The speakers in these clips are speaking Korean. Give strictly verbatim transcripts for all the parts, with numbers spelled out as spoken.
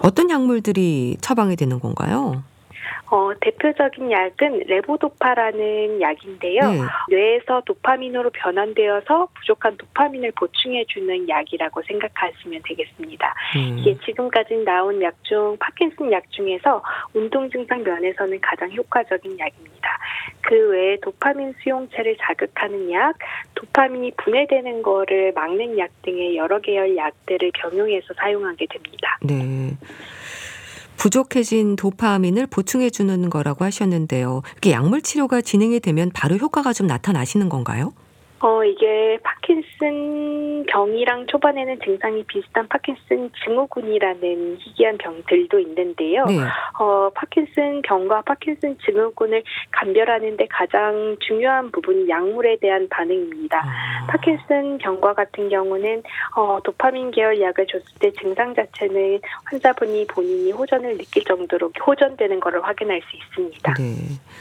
어떤 약물들이 처방이 되는 건가요? 어, 대표적인 약은 레보도파라는 약인데요. 네. 뇌에서 도파민으로 변환되어서 부족한 도파민을 보충해주는 약이라고 생각하시면 되겠습니다. 음. 이게 지금까지 나온 약 중 파킨슨 약 중에서 운동 증상 면에서는 가장 효과적인 약입니다. 그 외에 도파민 수용체를 자극하는 약, 도파민이 분해되는 거를 막는 약 등의 여러 계열 약들을 병용해서 사용하게 됩니다. 네. 부족해진 도파민을 보충해 주는 거라고 하셨는데요. 이게 약물 치료가 진행이 되면 바로 효과가 좀 나타나시는 건가요? 어, 이게 파킨슨 병이랑 초반에는 증상이 비슷한 파킨슨 증후군이라는 희귀한 병들도 있는데요. 네. 어, 파킨슨 병과 파킨슨 증후군을 감별하는 데 가장 중요한 부분이 약물에 대한 반응입니다. 아. 파킨슨 병과 같은 경우는 어, 도파민 계열 약을 줬을 때 증상 자체는 환자분이 본인이 호전을 느낄 정도로 호전되는 것을 확인할 수 있습니다. 네.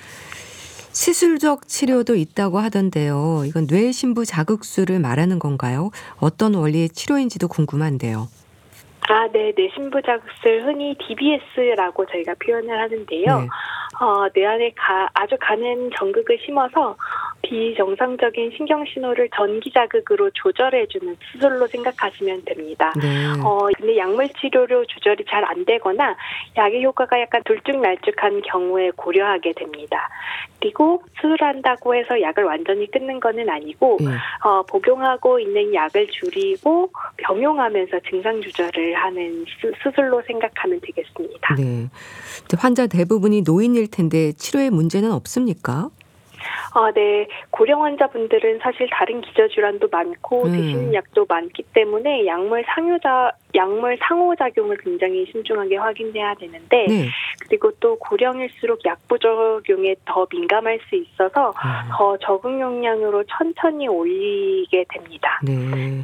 시술적 치료도 있다고 하던데요. 이건 뇌신부 자극술을 말하는 건가요? 어떤 원리의 치료인지도 궁금한데요. 아, 네, 뇌신부 자극술 흔히 디비에스라고 저희가 표현을 하는데요. 네. 어, 뇌 안에 가, 아주 가는 전극을 심어서 비정상적인 신경 신호를 전기 자극으로 조절해주는 수술로 생각하시면 됩니다. 네. 어, 근데 약물 치료로 조절이 잘 안 되거나 약의 효과가 약간 들쭉날쭉한 경우에 고려하게 됩니다. 그리고 수술한다고 해서 약을 완전히 끊는 거는 아니고 네. 어, 복용하고 있는 약을 줄이고 병용하면서 증상 조절을 하는 수, 수술로 생각하면 되겠습니다. 네. 근데 환자 대부분이 노인일 텐데 치료에 문제는 없습니까? 아, 네. 고령 환자분들은 사실 다른 기저질환도 많고 음. 드시는 약도 많기 때문에 약물 상호자 약물 상호작용을 굉장히 신중하게 확인해야 되는데 네. 그리고 또 고령일수록 약 부작용에 더 민감할 수 있어서 아. 더 적응 용량으로 천천히 올리게 됩니다. 네. 네.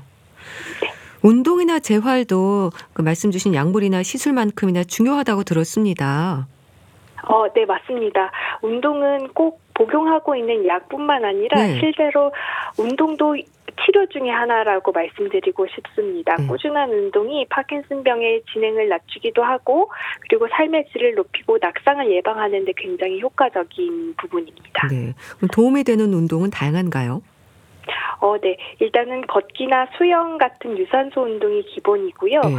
운동이나 재활도 그 말씀 주신 약물이나 시술만큼이나 중요하다고 들었습니다. 어, 네, 맞습니다. 운동은 꼭 복용하고 있는 약뿐만 아니라 네. 실제로 운동도 치료 중에 하나라고 말씀드리고 싶습니다. 네. 꾸준한 운동이 파킨슨병의 진행을 낮추기도 하고 그리고 삶의 질을 높이고 낙상을 예방하는 데 굉장히 효과적인 부분입니다. 네. 그럼 도움이 되는 운동은 다양한가요? 어, 네. 일단은 걷기나 수영 같은 유산소 운동이 기본이고요. 네.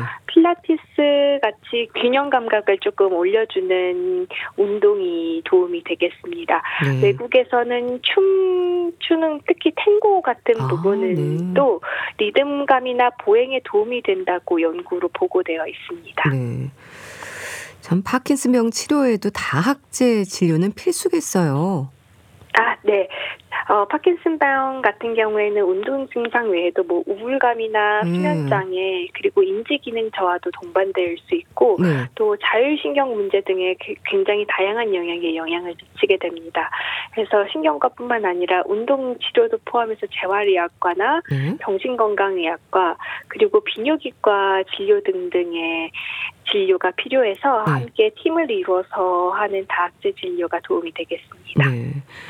필라테스 같이 균형 감각을 조금 올려주는 운동이 도움이 되겠습니다. 네. 외국에서는 춤 추는 특히 탱고 같은 아, 부분은 네. 또 리듬감이나 보행에 도움이 된다고 연구로 보고되어 있습니다. 네. 전 파킨슨병 치료에도 다학제 진료는 필수겠어요. 아, 네. 어, 파킨슨병 같은 경우에는 운동 증상 외에도 뭐 우울감이나 음. 수면장애 그리고 인지기능 저하도 동반될 수 있고 네. 또 자율신경 문제 등에 굉장히 다양한 영향에 영향을 미치게 됩니다. 그래서 신경과뿐만 아니라 운동 치료도 포함해서 재활의학과나 네. 정신건강의학과 그리고 비뇨기과 진료 등등의 진료가 필요해서 네. 함께 팀을 이루어서 하는 다학제 진료가 도움이 되겠습니다. 네.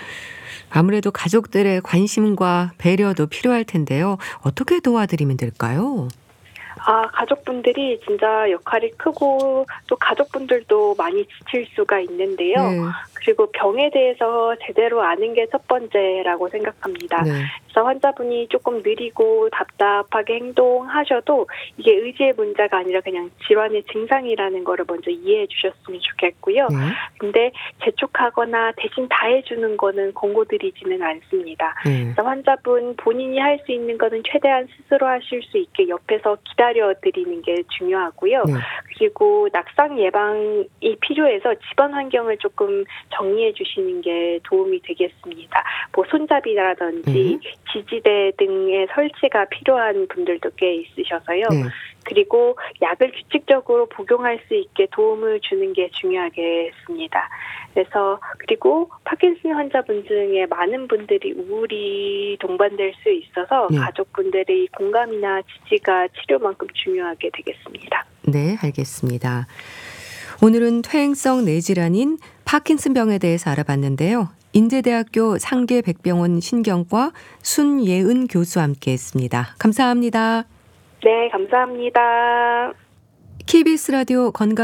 아무래도 가족들의 관심과 배려도 필요할 텐데요. 어떻게 도와드리면 될까요? 아, 가족분들이 진짜 역할이 크고 또 가족분들도 많이 지칠 수가 있는데요. 네. 그리고 병에 대해서 제대로 아는 게 첫 번째라고 생각합니다. 네. 그래서 환자분이 조금 느리고 답답하게 행동하셔도 이게 의지의 문제가 아니라 그냥 질환의 증상이라는 거를 먼저 이해해 주셨으면 좋겠고요. 네. 근데 재촉하거나 대신 다 해주는 거는 권고드리지는 않습니다. 네. 그래서 환자분 본인이 할 수 있는 거는 최대한 스스로 하실 수 있게 옆에서 기다려드리는 게 중요하고요. 네. 그리고 낙상 예방이 필요해서 집안 환경을 조금 정리해 주시는 게 도움이 되겠습니다. 뭐 손잡이라든지 음. 지지대 등의 설치가 필요한 분들도 꽤 있으셔서요. 네. 그리고 약을 규칙적으로 복용할 수 있게 도움을 주는 게 중요하겠습니다. 그래서 그리고 파킨슨 환자분 중에 많은 분들이 우울이 동반될 수 있어서 네. 가족분들의 공감이나 지지가 치료만큼 중요하게 되겠습니다. 네, 알겠습니다. 오늘은 퇴행성 뇌질환인 파킨슨병에 대해서 알아봤는데요. 인제대학교 상계백병원 신경과 순예은 교수와 함께했습니다. 감사합니다. 네, 감사합니다. 케이비에스 라디오 건강